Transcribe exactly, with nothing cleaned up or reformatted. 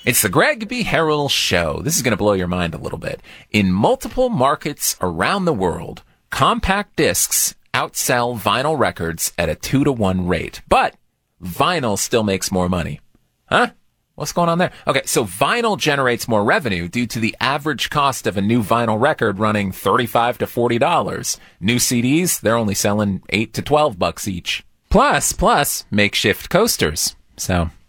It's the Greg B. Harrell Show. This is going to blow your mind a little bit. In multiple markets around the world, compact discs outsell vinyl records at a two to one rate. But vinyl still makes more money. Huh? What's going on there? Okay, so vinyl generates more revenue due to the average cost of a new vinyl record running thirty-five to forty dollars. New C Ds, they're only selling eight to twelve bucks each. Plus, plus, makeshift coasters. So